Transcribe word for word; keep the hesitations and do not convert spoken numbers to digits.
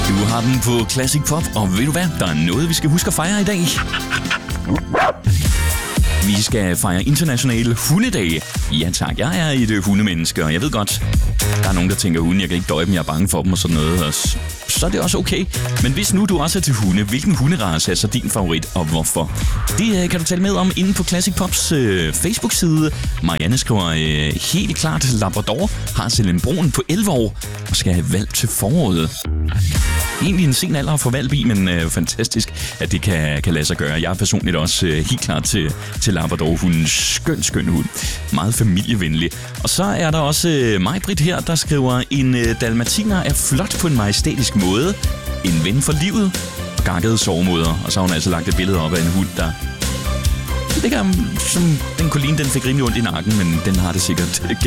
Du har den på Classic Pop, og ved du hvad? Der er noget, vi skal huske at fejre i dag. Vi skal fejre internationale hundedag. Ja tak, jeg er et hundemenneske, og jeg ved godt, der er nogen, der tænker, hunde, jeg kan ikke døje dem, jeg er bange for dem og sådan noget. Og så er det også okay. Men hvis nu du også er til hunde, hvilken hunderace er så din favorit, og hvorfor? Det kan du tale med om inde på Classic Pops øh, Facebook-side. Marianne skriver øh, helt klart Labrador, har selv en brun på elleve år, og skal have valg til foråret. Egentlig en sen alder at få valg i, men øh, fantastisk, at det kan, kan lade sig gøre. Jeg er personligt også øh, helt klar til, til Labrador-hunden. Skøn, skøn hund. Meget familievenlig. Og så er der også øh, Maj-Britt her, der skriver, en øh, dalmatiner er flot på en majestætisk måde. En ven for livet og gakkede sovemoder. Og så har hun altså lagt et billede op af en hund, der ligger som den Colleen, den fik rimelig ondt i nakken, men den har det sikkert